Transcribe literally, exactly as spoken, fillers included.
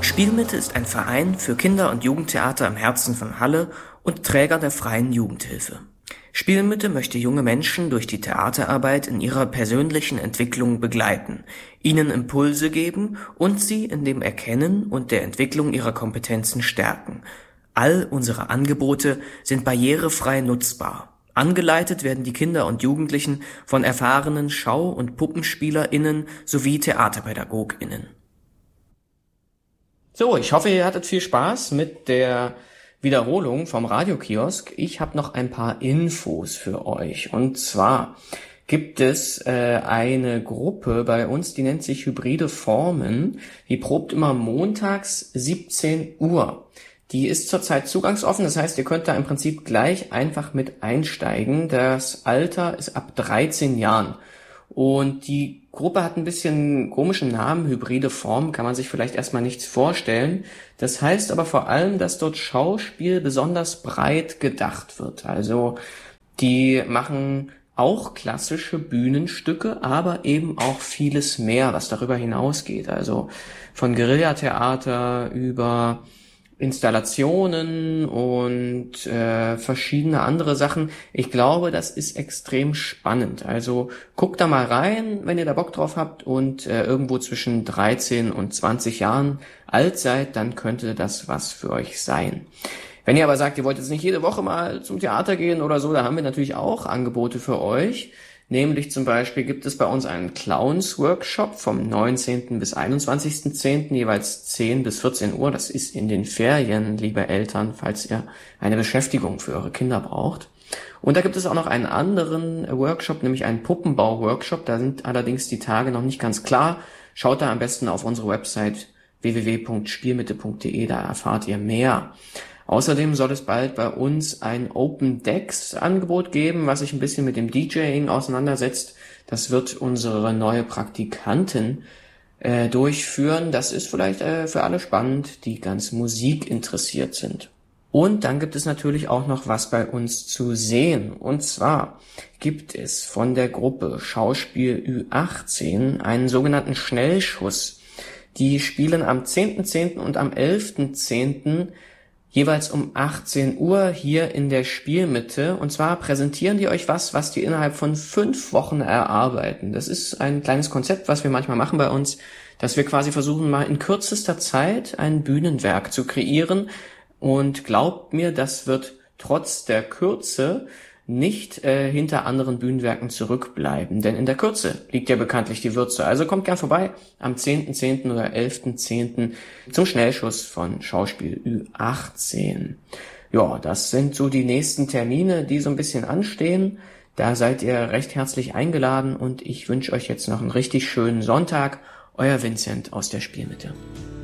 Spielmitte ist ein Verein für Kinder- und Jugendtheater im Herzen von Halle und Träger der Freien Jugendhilfe. Spielmitte möchte junge Menschen durch die Theaterarbeit in ihrer persönlichen Entwicklung begleiten, ihnen Impulse geben und sie in dem Erkennen und der Entwicklung ihrer Kompetenzen stärken. All unsere Angebote sind barrierefrei nutzbar. Angeleitet werden die Kinder und Jugendlichen von erfahrenen Schau- und PuppenspielerInnen sowie TheaterpädagogInnen. So, ich hoffe, ihr hattet viel Spaß mit der Wiederholung vom Radiokiosk. Ich habe noch ein paar Infos für euch. Und zwar gibt es äh, eine Gruppe bei uns, die nennt sich Hybride Formen. Die probt immer montags siebzehn Uhr. Die ist zurzeit zugangsoffen, das heißt, ihr könnt da im Prinzip gleich einfach mit einsteigen. Das Alter ist ab dreizehn Jahren. Und die Gruppe hat ein bisschen komischen Namen, Hybride Form, kann man sich vielleicht erstmal nichts vorstellen. Das heißt aber vor allem, dass dort Schauspiel besonders breit gedacht wird. Also die machen auch klassische Bühnenstücke, aber eben auch vieles mehr, was darüber hinausgeht. Also von Guerillatheater über Installationen und äh, verschiedene andere Sachen. Ich glaube, das ist extrem spannend. Also guckt da mal rein, wenn ihr da Bock drauf habt und äh, irgendwo zwischen dreizehn und zwanzig Jahren alt seid, dann könnte das was für euch sein. Wenn ihr aber sagt, ihr wollt jetzt nicht jede Woche mal zum Theater gehen oder so, da haben wir natürlich auch Angebote für euch. Nämlich zum Beispiel gibt es bei uns einen Clowns-Workshop vom neunzehnten bis einundzwanzigsten zehnten jeweils zehn bis vierzehn Uhr. Das ist in den Ferien, liebe Eltern, falls ihr eine Beschäftigung für eure Kinder braucht. Und da gibt es auch noch einen anderen Workshop, nämlich einen Puppenbau-Workshop. Da sind allerdings die Tage noch nicht ganz klar. Schaut da am besten auf unsere Website w w w punkt spielmitte punkt d e, da erfahrt ihr mehr. Außerdem soll es bald bei uns ein Open Decks Angebot geben, was sich ein bisschen mit dem DJing auseinandersetzt. Das wird unsere neue Praktikantin äh, durchführen. Das ist vielleicht äh, für alle spannend, die ganz Musik interessiert sind. Und dann gibt es natürlich auch noch was bei uns zu sehen. Und zwar gibt es von der Gruppe Schauspiel Ü achtzehn einen sogenannten Schnellschuss. Die spielen am zehnten zehnten und am elften zehnten jeweils um achtzehn Uhr hier in der Spielmitte. Und zwar präsentieren die euch was, was die innerhalb von fünf Wochen erarbeiten. Das ist ein kleines Konzept, was wir manchmal machen bei uns, dass wir quasi versuchen, mal in kürzester Zeit ein Bühnenwerk zu kreieren. Und glaubt mir, das wird trotz der Kürze nicht äh, hinter anderen Bühnenwerken zurückbleiben. Denn in der Kürze liegt ja bekanntlich die Würze. Also kommt gern vorbei am zehnten zehnten oder elften zehnten zum Schnellschuss von Schauspiel Ü achtzehn. Ja, das sind so die nächsten Termine, die so ein bisschen anstehen. Da seid ihr recht herzlich eingeladen und ich wünsche euch jetzt noch einen richtig schönen Sonntag. Euer Vincent aus der Spielmitte.